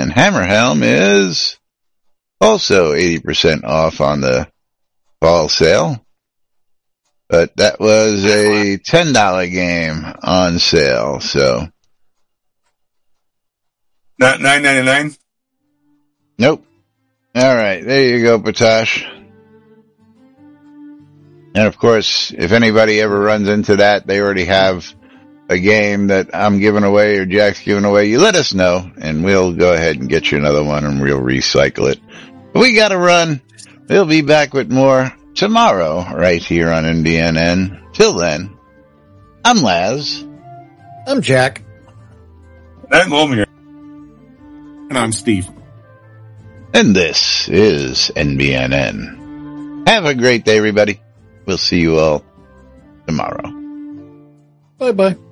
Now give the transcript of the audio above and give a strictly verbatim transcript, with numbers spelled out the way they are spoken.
And Hammerhelm is also eighty percent off on the fall sale. But that was a ten dollar game on sale, so. Not nine ninety-nine? Nope. All right, there you go, Patosh. And of course, if anybody ever runs into that, they already have a game that I'm giving away or Jack's giving away. You let us know, and we'll go ahead and get you another one, and we'll recycle it. But we got to run. We'll be back with more tomorrow, right here on N B N N. Till then, I'm Laz. I'm Jack. I'm Omir. And I'm Steve. And this is N B N N. Have a great day, everybody. We'll see you all tomorrow. Bye-bye.